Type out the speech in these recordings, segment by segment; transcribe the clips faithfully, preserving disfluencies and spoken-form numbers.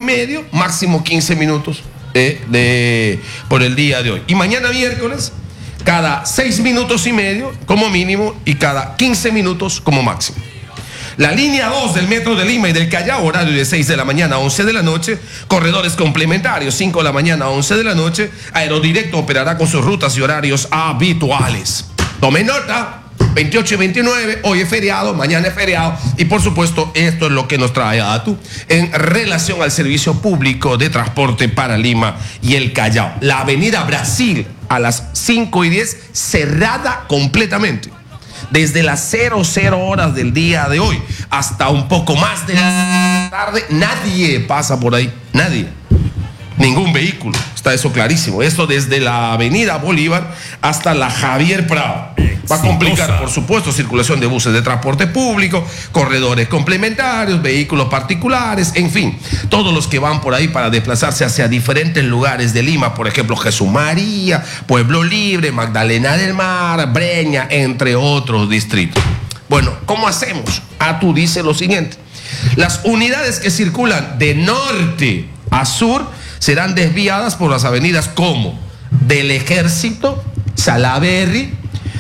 medio, máximo quince minutos eh, de, por el día de hoy. Y mañana miércoles, cada seis minutos y medio como mínimo y cada quince minutos como máximo. La línea dos del Metro de Lima y del Callao, horario de seis de la mañana a once de la noche, corredores complementarios, cinco de la mañana a once de la noche, Aerodirecto operará con sus rutas y horarios habituales. Tome nota, veintiocho y veintinueve, hoy es feriado, mañana es feriado, y por supuesto esto es lo que nos trae a ATU en relación al servicio público de transporte para Lima y el Callao. La avenida Brasil a las cinco y diez cerrada completamente. Desde las cero cero horas del día de hoy hasta un poco más de la tarde, nadie pasa por ahí, nadie, ningún vehículo, está eso clarísimo. Esto desde la avenida Bolívar hasta la Javier Prado. Va a complicar, por supuesto, circulación de buses de transporte público, corredores complementarios, vehículos particulares, en fin, todos los que van por ahí para desplazarse hacia diferentes lugares de Lima, por ejemplo, Jesús María, Pueblo Libre, Magdalena del Mar, Breña, entre otros distritos. Bueno, ¿cómo hacemos? ATU dice lo siguiente: las unidades que circulan de norte a sur serán desviadas por las avenidas como del Ejército, Salaberry,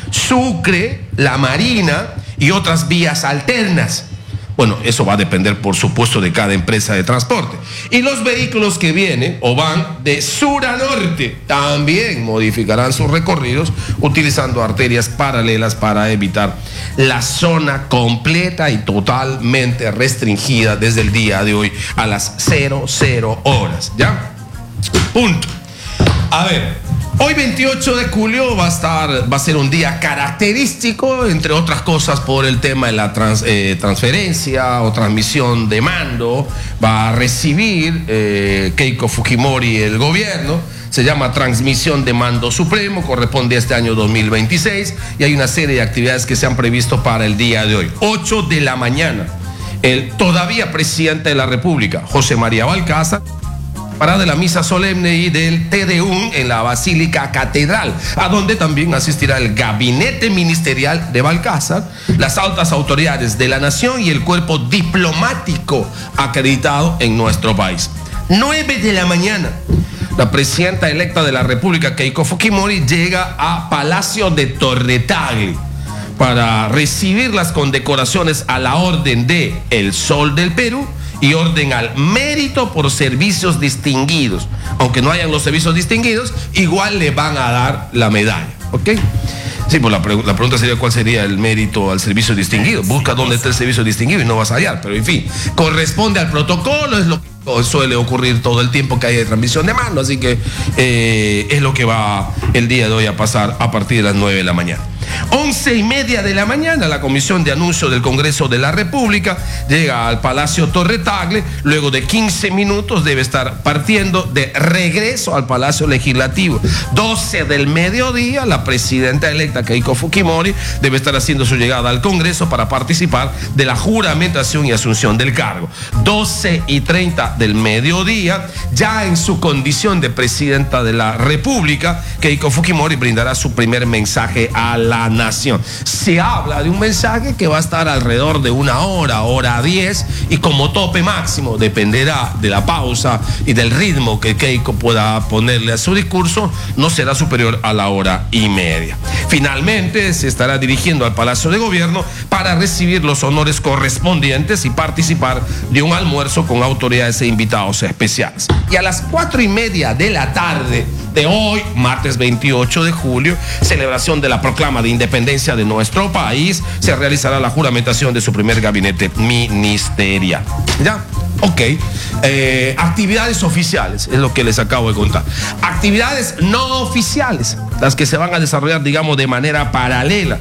Sucre, La Marina y otras vías alternas. Bueno, eso va a depender, por supuesto, de cada empresa de transporte. Y los vehículos que vienen o van de sur a norte también modificarán sus recorridos utilizando arterias paralelas para evitar la zona completa y totalmente restringida desde el día de hoy a las cero cero horas. ¿Ya? Punto. A ver. Hoy veintiocho de julio va a estar, va a ser un día característico, entre otras cosas por el tema de la trans, eh, transferencia o transmisión de mando. Va a recibir eh, Keiko Fujimori el gobierno. Se llama Transmisión de Mando Supremo, corresponde a este año dos mil veintiséis y hay una serie de actividades que se han previsto para el día de hoy. ocho de la mañana, el todavía presidente de la República, José María Balcázar, para de la misa solemne y del Te Deum en la Basílica Catedral, a donde también asistirá el gabinete ministerial de Balcázar, las altas autoridades de la nación y el cuerpo diplomático acreditado en nuestro país. nueve de la mañana, la presidenta electa de la República, Keiko Fujimori, llega a Palacio de Torre Tagle para recibir las condecoraciones a la Orden de El Sol del Perú y Orden al Mérito por servicios distinguidos. Aunque no hayan los servicios distinguidos, igual le van a dar la medalla, ¿ok? Sí, pues la, pre la pregunta sería cuál sería el mérito al servicio distinguido. Busca dónde está el servicio distinguido y no vas a hallar, pero en fin, corresponde al protocolo, es lo que suele ocurrir todo el tiempo que hay de transmisión de mando, así que eh, es lo que va el día de hoy a pasar a partir de las nueve de la mañana. Once y media de la mañana, la Comisión de Anuncio del Congreso de la República llega al Palacio Torre Tagle. Luego de quince minutos debe estar partiendo de regreso al Palacio Legislativo. doce del mediodía, la presidenta electa Keiko Fujimori debe estar haciendo su llegada al Congreso para participar de la juramentación y asunción del cargo. doce y treinta del mediodía, ya en su condición de presidenta de la República, Keiko Fujimori brindará su primer mensaje a la nación. Se habla de un mensaje que va a estar alrededor de una hora, hora diez, y como tope máximo dependerá de la pausa y del ritmo que Keiko pueda ponerle a su discurso, no será superior a la hora y media. Finalmente se estará dirigiendo al Palacio de Gobierno para recibir los honores correspondientes y participar de un almuerzo con autoridades e invitados especiales. Y a las cuatro y media de la tarde de hoy, martes veintiocho de julio, celebración de la proclama de independencia de nuestro país, se realizará la juramentación de su primer gabinete ministerial. ¿Ya? Ok. Eh, actividades oficiales, es lo que les acabo de contar. Actividades no oficiales, las que se van a desarrollar, digamos, de manera paralela.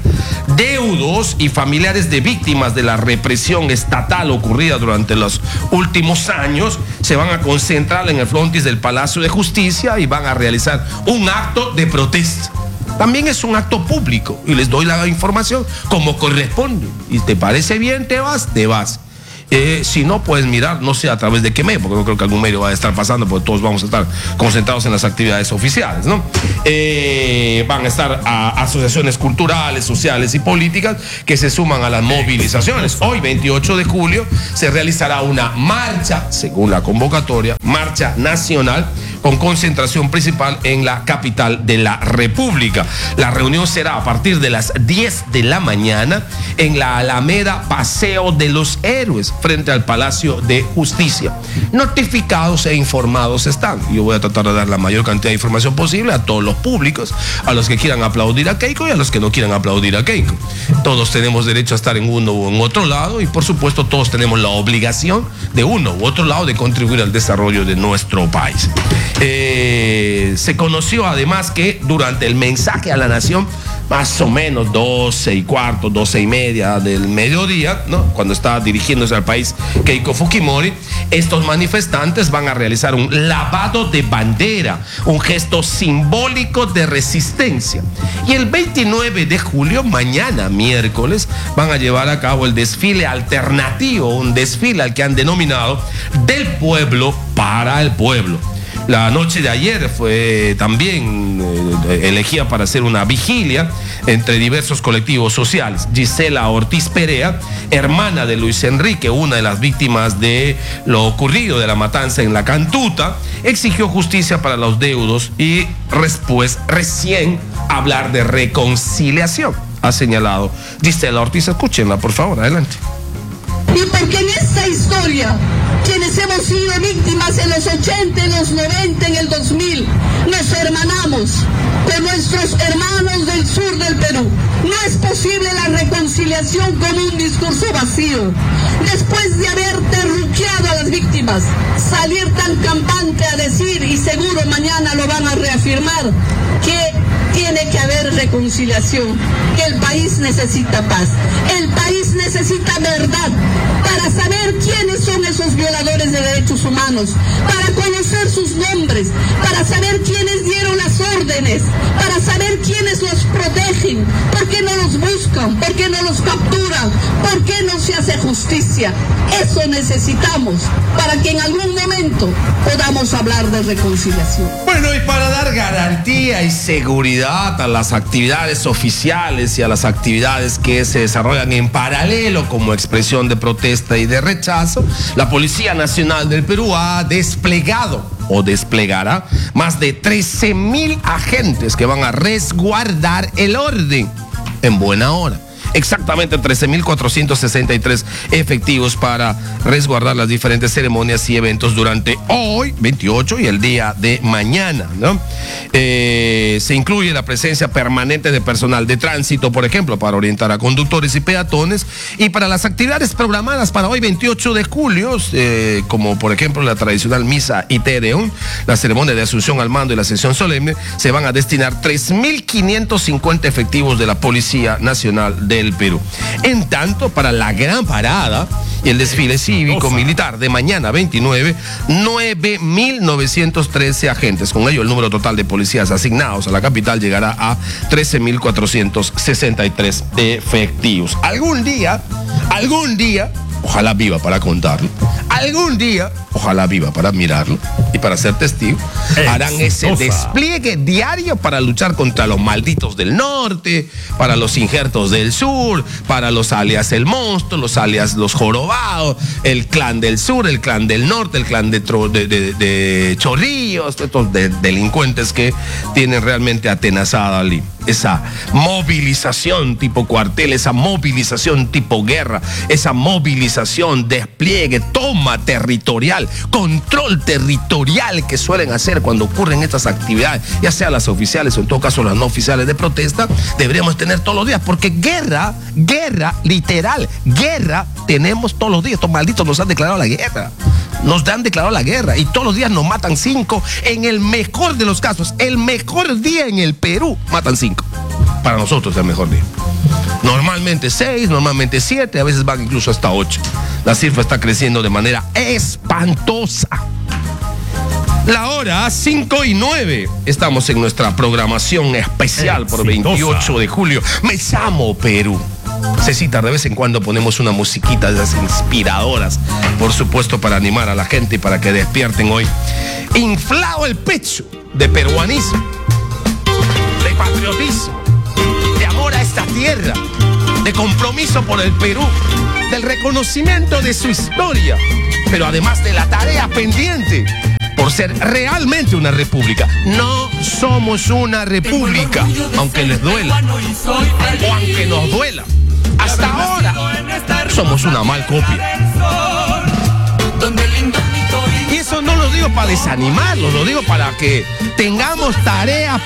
Deudos y familiares de víctimas de la represión estatal ocurrida durante los últimos años se van a concentrar en el frontis del Palacio de Justicia y van a realizar un acto de protesta. También es un acto público y les doy la información como corresponde. Y te parece bien, te vas, te vas. Eh, si no, puedes mirar, no sé a través de qué medio, porque no creo que algún medio vaya a estar pasando, porque todos vamos a estar concentrados en las actividades oficiales, ¿no? Eh, van a estar a asociaciones culturales, sociales y políticas que se suman a las movilizaciones. Hoy, veintiocho de julio, se realizará una marcha, según la convocatoria, marcha nacional, con concentración principal en la capital de la República. La reunión será a partir de las diez de la mañana en la Alameda Paseo de los Héroes, frente al Palacio de Justicia. Notificados e informados están. Yo voy a tratar de dar la mayor cantidad de información posible a todos los públicos, a los que quieran aplaudir a Keiko y a los que no quieran aplaudir a Keiko. Todos tenemos derecho a estar en uno u en otro lado y por supuesto todos tenemos la obligación de uno u otro lado de contribuir al desarrollo de nuestro país. Eh, se conoció además que durante el mensaje a la nación, más o menos doce y cuarto, doce y media del mediodía, ¿no?, cuando estaba dirigiéndose al país Keiko Fujimori, estos manifestantes van a realizar un lavado de bandera, un gesto simbólico de resistencia. Y el veintinueve de julio, mañana miércoles, van a llevar a cabo el desfile alternativo, un desfile al que han denominado Del Pueblo para el Pueblo. La noche de ayer fue también eh, elegida para hacer una vigilia entre diversos colectivos sociales. Gisela Ortiz Perea, hermana de Luis Enrique, una de las víctimas de lo ocurrido de la matanza en La Cantuta, exigió justicia para los deudos y después recién hablar de reconciliación, ha señalado Gisela Ortiz. Escúchenla, por favor, adelante. Y porque en esta historia, quienes hemos sido víctimas en los ochenta, en los noventa, en el dos mil, nos hermanamos con nuestros hermanos del sur del Perú. No es posible la reconciliación con un discurso vacío. Después de haber terruqueado a las víctimas, salir tan campante a decir, y seguro mañana lo van a reafirmar, que tiene que haber reconciliación, que el país necesita paz, el país necesita verdad, para saber quiénes son esos violadores de derechos humanos, para conocer sus nombres, para saber quiénes dieron las órdenes, para saber quiénes los protegen, por qué no los buscan, por qué no los capturan, por qué no se hace justicia. Eso necesitamos para que en algún momento podamos hablar de reconciliación. Bueno, y para dar garantía y seguridad a las actividades oficiales y a las actividades que se desarrollan en paralelo como expresión de protesta y de rechazo, la Policía Nacional del Perú ha desplegado o desplegará más de trece mil agentes que van a resguardar el orden en buena hora. Exactamente trece mil cuatrocientos sesenta y tres efectivos para resguardar las diferentes ceremonias y eventos durante hoy, veintiocho, y el día de mañana, ¿no? Eh, se incluye la presencia permanente de personal de tránsito, por ejemplo, para orientar a conductores y peatones, y para las actividades programadas para hoy, veintiocho de julio, eh, como por ejemplo la tradicional misa y Tedeum, la ceremonia de asunción al mando y la sesión solemne, se van a destinar tres mil quinientos cincuenta efectivos de la Policía Nacional de del Perú. En tanto, para la gran parada y el desfile cívico-militar de mañana veintinueve, nueve mil novecientos trece agentes. Con ello, el número total de policías asignados a la capital llegará a trece mil cuatrocientos sesenta y tres efectivos. Algún día, algún día, ojalá viva para contarlo, algún día, ojalá viva para mirarlo y para ser testigo, harán ese despliegue diario para luchar contra los malditos del norte, para los injertos del sur, para los alias el monstruo, los alias los jorobados, el clan del sur, el clan del norte, el clan de, de, de, de Chorrillos, estos de, delincuentes que tienen realmente atenazada Lima. Esa movilización tipo cuartel, esa movilización tipo guerra, esa movilización, despliegue, toma territorial, control territorial que suelen hacer cuando ocurren estas actividades, ya sea las oficiales o en todo caso las no oficiales de protesta, deberíamos tener todos los días, porque guerra, guerra, literal, guerra tenemos todos los días. Estos malditos nos han declarado la guerra. Nos han declarado la guerra y todos los días nos matan cinco. En el mejor de los casos, el mejor día en el Perú, matan cinco. Para nosotros es el mejor día. Normalmente seis, normalmente siete, a veces van incluso hasta ocho. La cifra está creciendo de manera espantosa. La hora cinco y nueve. Estamos en nuestra programación especial por veintiocho de julio. Me llamo Perú. Cecita, de vez en cuando ponemos una musiquita de esas inspiradoras, por supuesto, para animar a la gente y para que despierten hoy. Inflado el pecho de peruanismo, de patriotismo, de amor a esta tierra, de compromiso por el Perú, del reconocimiento de su historia, pero además de la tarea pendiente por ser realmente una república. No somos una república, aunque les duela, o aunque nos duela. Hasta ahora somos una mal copia. Y eso no lo digo para desanimarlos, lo digo para que tengamos tarea